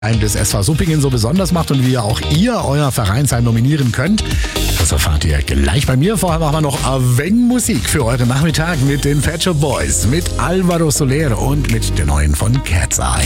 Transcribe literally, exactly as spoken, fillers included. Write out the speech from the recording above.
des S V Suppingen so besonders macht und wie auch ihr euer Vereinsheim nominieren könnt, das erfahrt ihr gleich bei mir. Vorher machen wir noch ein wenig Musik für euren Nachmittag mit den Pet Shop Boys, mit Alvaro Soler und mit der neuen von Cat's Eye.